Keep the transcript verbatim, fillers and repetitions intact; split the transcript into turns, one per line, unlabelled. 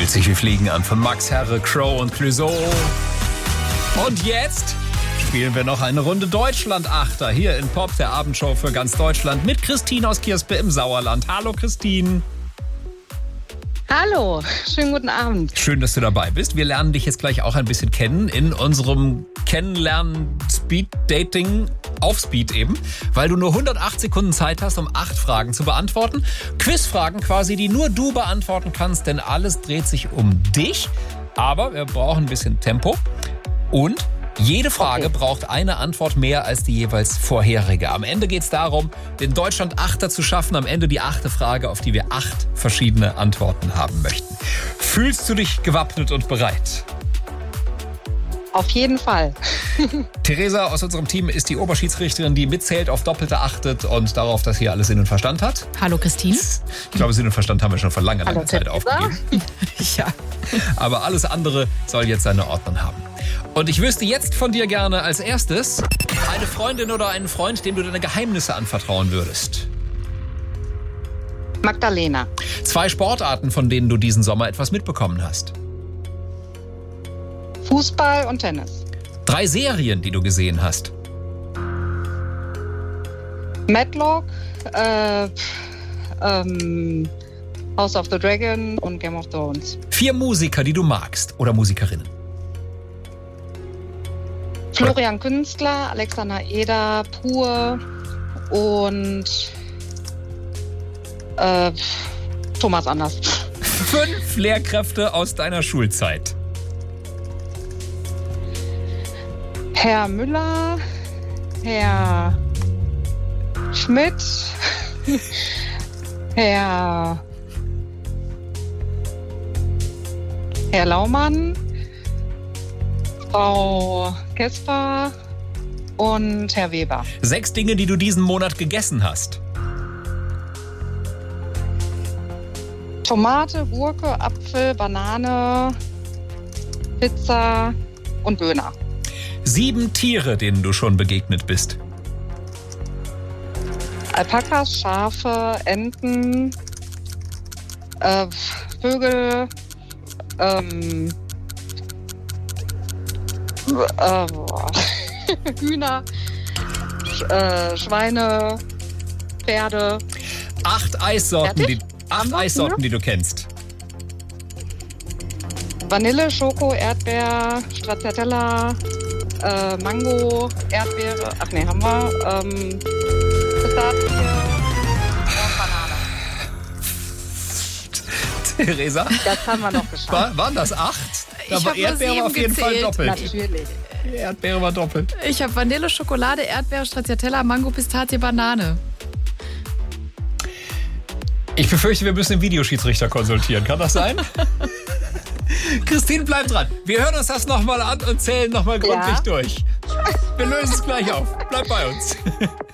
Fühlt sich wie Fliegen an von Max Herre, Crow und Clouseau. Und jetzt spielen wir noch eine Runde Deutschland-Achter hier in Pop, der Abendshow für ganz Deutschland mit Christine aus Kirspe im Sauerland. Hallo Christine.
Hallo, schönen guten Abend.
Schön, dass du dabei bist. Wir lernen dich jetzt gleich auch ein bisschen kennen in unserem Kennenlernen-Speed-Dating auf Speed eben, weil du nur hundertacht Sekunden Zeit hast, um acht Fragen zu beantworten. Quizfragen quasi, die nur du beantworten kannst, denn alles dreht sich um dich. Aber wir brauchen ein bisschen Tempo und jede Frage okay. braucht eine Antwort mehr als die jeweils vorherige. Am Ende geht es darum, den Deutschland-Achter zu schaffen. Am Ende die achte Frage, auf die wir acht verschiedene Antworten haben möchten. Fühlst du dich gewappnet und bereit?
Auf jeden Fall.
Theresa aus unserem Team ist die Oberschiedsrichterin, die mitzählt, auf Doppelte achtet und darauf, dass hier alles Sinn und Verstand hat.
Hallo Christine.
Ich glaube, Sinn und Verstand haben wir schon vor langer, langer Zeit aufgegeben.
Ja.
Aber alles andere soll jetzt seine Ordnung haben. Und ich wüsste jetzt von dir gerne als erstes eine Freundin oder einen Freund, dem du deine Geheimnisse anvertrauen würdest.
Magdalena.
Zwei Sportarten, von denen du diesen Sommer etwas mitbekommen hast.
Fußball und Tennis.
Drei Serien, die du gesehen hast.
Matlock, äh, ähm, House of the Dragon und Game of Thrones.
Vier Musiker, die du magst oder Musikerinnen.
Florian Künstler, Alexander Eder, Pur und äh, Thomas Anders.
Fünf Lehrkräfte aus deiner Schulzeit.
Herr Müller, Herr Schmidt, Herr, Herr Laumann, Frau Kesper und Herr Weber.
Sechs Dinge, die du diesen Monat gegessen hast.
Tomate, Gurke, Apfel, Banane, Pizza und Döner.
Sieben Tiere, denen du schon begegnet bist.
Alpakas, Schafe, Enten, äh, Vögel, ähm, äh, Hühner, Sch- äh, Schweine, Pferde.
Acht Eissorten, die, acht Eissorten, die du kennst.
Vanille, Schoko, Erdbeer, Stracciatella, äh, Mango, Erdbeere, ach nee, haben wir, ähm, Pistazie und Banane.
Theresa?
Das haben wir noch geschafft.
War, waren das acht? Da
Ich
war
hab nur
Erdbeere
sieben
auf jeden Fall
gezählt.
doppelt.
Natürlich.
Erdbeere war doppelt.
Ich habe Vanille, Schokolade, Erdbeere, Stracciatella, Mango, Pistazie, Banane.
Ich befürchte, wir müssen den Videoschiedsrichter konsultieren. Kann das sein? Christine, bleib dran. Wir hören uns das nochmal an und zählen nochmal gründlich
Ja.
durch. Wir lösen es gleich auf. Bleib bei uns.